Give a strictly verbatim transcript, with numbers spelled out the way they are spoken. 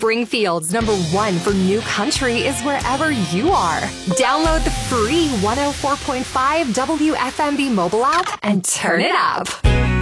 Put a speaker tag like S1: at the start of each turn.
S1: Springfield's number one for new country is wherever you are. Download the free one oh four point five W F M B mobile app and turn it up.